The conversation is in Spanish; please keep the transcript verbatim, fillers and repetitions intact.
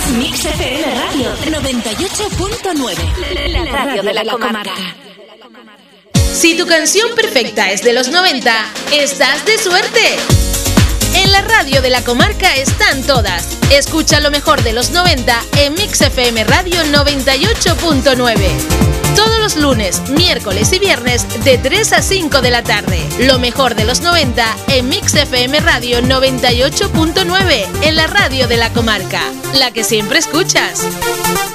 Mix F M Radio noventa y ocho punto nueve. La radio de la comarca. Si tu canción perfecta es de los noventa, estás de suerte. En la radio de la comarca están todas. Escucha lo mejor de los noventa en Mix F M Radio noventa y ocho punto nueve. Todos los lunes, miércoles y viernes de tres a cinco de la tarde. Lo mejor de los noventa en Mix F M Radio noventa y ocho punto nueve, en la radio de la comarca. La que siempre escuchas.